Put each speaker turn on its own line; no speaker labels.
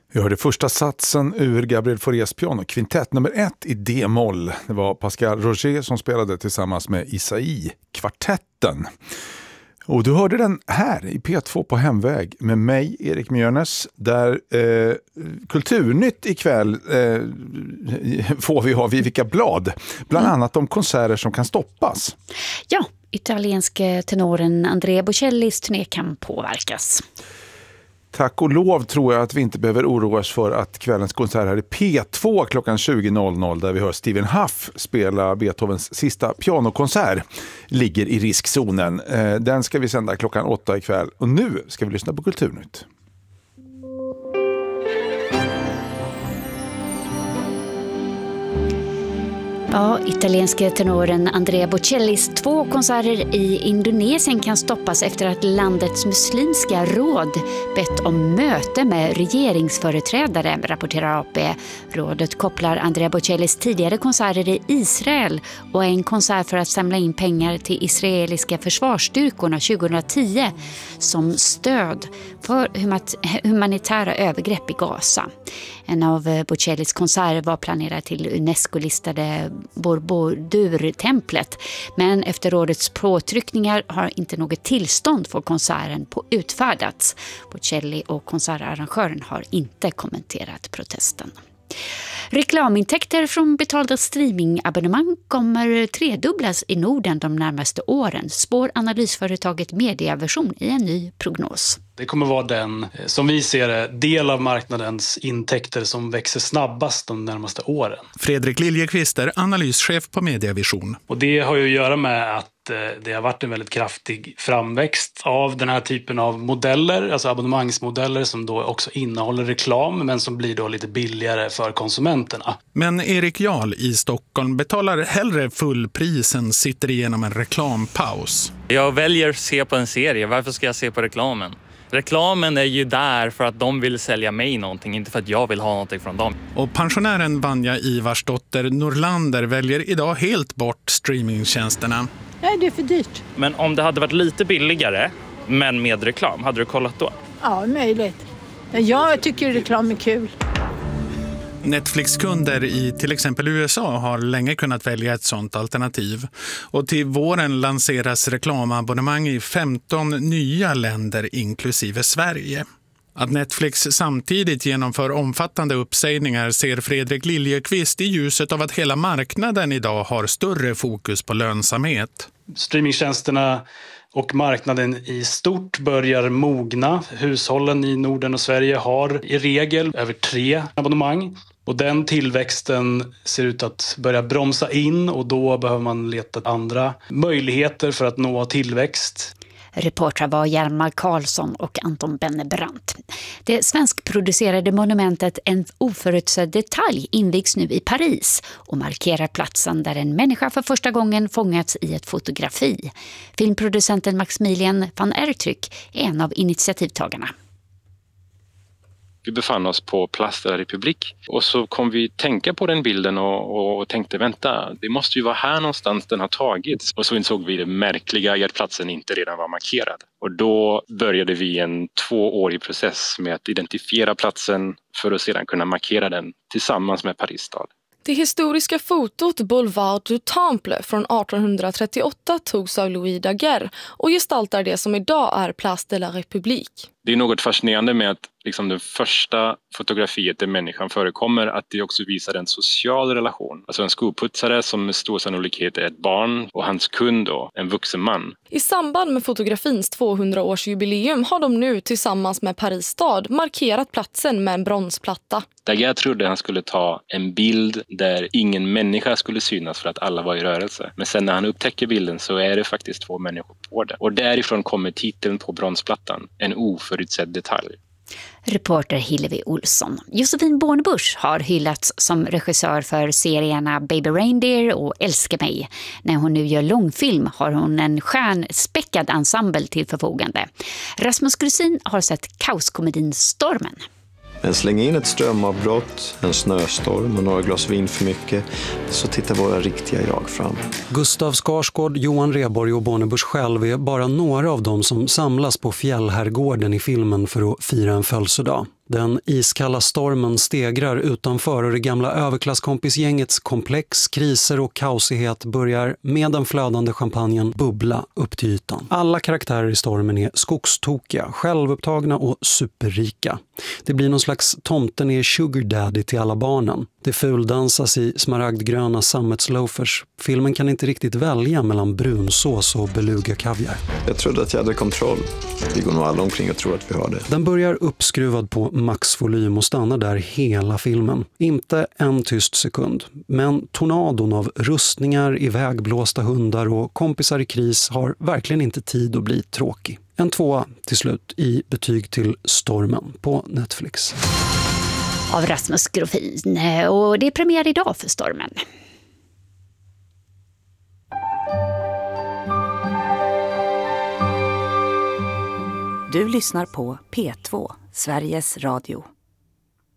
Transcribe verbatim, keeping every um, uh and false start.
Vi hörde första satsen ur Gabriel Faurés pianokvintett nummer ett i D-moll. Det var Pascal Roger som spelade tillsammans med Isaïe-kvartetten. Och du hörde den här i P två på Hemväg med mig, Erik Mjörnes, där eh, Kulturnytt ikväll eh, får vi ha vid vilka blad. Bland mm. annat om konserter som kan stoppas.
Ja, italienske tenoren Andrea Bocellis turné kan påverkas.
Tack och lov tror jag att vi inte behöver oroa oss för att kvällens konsert här i P två klockan tjugo noll noll där vi hör Stephen Huff spela Beethovens sista pianokonsert ligger i riskzonen. Den ska vi sända klockan åtta ikväll och nu ska vi lyssna på Kulturnytt.
Ja, italienske tenoren Andrea Bocellis två konserter i Indonesien kan stoppas efter att landets muslimska råd bett om möte med regeringsföreträdare, rapporterar A P. Rådet kopplar Andrea Bocellis tidigare konserter i Israel och en konsert för att samla in pengar till israeliska försvarsstyrkorna tjugohundratio som stöd för humanitära övergrepp i Gaza. En av Bocellis konserter var planerad till UNESCO-listade Borobudur-templet, men efter rådets påtryckningar har inte något tillstånd för konserten på utfärdats. Bocelli och konsertarrangören har inte kommenterat protesten. Reklamintäkter från betalda streamingabonnemang kommer tredubblas i Norden de närmaste åren, spår analysföretaget Mediaversion i en ny prognos.
Det kommer vara den, som vi ser det, del av marknadens intäkter som växer snabbast de närmaste åren.
Fredrik Liljeqvist är analyschef på Mediavision.
Och det har ju att göra med att det har varit en väldigt kraftig framväxt av den här typen av modeller, alltså abonnemangsmodeller som då också innehåller reklam men som blir då lite billigare för konsumenterna.
Men Erik Jarl i Stockholm betalar hellre fullpris än sitter igenom en reklampaus.
Jag väljer att se på en serie, varför ska jag se på reklamen? Reklamen är ju där för att de vill sälja mig någonting, inte för att jag vill ha någonting från dem.
Och pensionären Vanja Ivarsdotter Norlander väljer idag helt bort streamingtjänsterna.
Nej, det är för dyrt.
Men om det hade varit lite billigare, men med reklam, hade du kollat då?
Ja, möjligt. Jag tycker reklam är kul.
Netflix-kunder i till exempel U S A har länge kunnat välja ett sådant alternativ. Och till våren lanseras reklamabonnemang i femton nya länder inklusive Sverige. Att Netflix samtidigt genomför omfattande uppsägningar ser Fredrik Liljeqvist i ljuset av att hela marknaden idag har större fokus på lönsamhet.
Streamingtjänsterna och marknaden i stort börjar mogna. Hushållen i Norden och Sverige har i regel över tre abonnemang. Och den tillväxten ser ut att börja bromsa in och då behöver man leta andra möjligheter för att nå tillväxt.
Reportrar var Hjalmar Karlsson och Anton Bennebrant. Det svenskproducerade monumentet En oförutsedd detalj invigs nu i Paris och markerar platsen där en människa för första gången fångats i ett fotografi. Filmproducenten Maximilian van Ertryck är en av initiativtagarna.
Vi befann oss på Place de la République och så kom vi tänka på den bilden och, och tänkte vänta, det måste ju vara här någonstans den har tagits. Och så insåg vi det märkliga i att platsen inte redan var markerad. Och då började vi en tvåårig process med att identifiera platsen för att sedan kunna markera den tillsammans med Paris stad.
Det historiska fotot Boulevard du Temple från arton trettioåtta togs av Louis Daguerre och gestaltar det som idag är Place de la République.
Det är något fascinerande med att liksom det första fotografiet där människan förekommer, att det också visar en social relation. Alltså en skoputsare som med stor sannolikhet är ett barn och hans kund då, en vuxen man.
I samband med fotografins tvåhundraårsjubileum har de nu tillsammans med Paris stad markerat platsen med en bronsplatta.
Daguerre trodde han skulle ta en bild där ingen människa skulle synas för att alla var i rörelse. Men sen när han upptäcker bilden så är det faktiskt två människor på det. Och därifrån kommer titeln på bronsplattan, En oförutsedd detalj.
Reporter Hillevi Olsson. Josefin Bornebusch har hyllats som regissör för serierna Baby Reindeer och Älska mig. När hon nu gör långfilm har hon en stjärnspäckad ensemble till förfogande. Rasmus Grusin har sett kaoskomedin Stormen.
Men släng in ett strömavbrott, en snöstorm och några glas vin för mycket, så tittar våra riktiga jag fram.
Gustav Skarsgård, Johan Rheborg och Bornebusch själv är bara några av dem som samlas på Fjällherrgården i filmen för att fira en födelsedag. Den iskalla stormen stegrar utanför och det gamla överklasskompisgängets komplex, kriser och kaosighet börjar med den flödande champagnen bubbla upp till ytan. Alla karaktärer i stormen är skogstokiga, självupptagna och superrika. Det blir någon slags tomten är sugar daddy till alla barnen. Det fuldansas i smaragdgröna sammetsloafers. Filmen kan inte riktigt välja mellan brunsås och beluga kaviar.
Jag trodde att jag hade kontroll. Vi går nog alla omkring och tror att vi har det.
Den börjar uppskruvad på maxvolym och stannar där hela filmen. Inte en tyst sekund. Men tornadon av rustningar, ivägblåsta hundar och kompisar i kris har verkligen inte tid att bli tråkig. En tvåa till slut i betyg till Stormen på Netflix.
Av Rasmus Grofin, och det är premiär idag för Stormen.
Du lyssnar på P två, Sveriges Radio.